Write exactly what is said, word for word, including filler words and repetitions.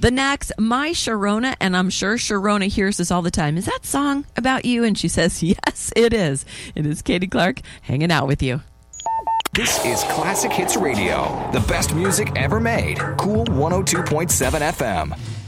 The Knacks, My Sharona, and I'm sure Sharona hears this all the time. Is that song about you? And she says, yes, it is. It is Katie Clark hanging out with you. This is Classic Hits Radio, the best music ever made. Cool one oh two point seven F M.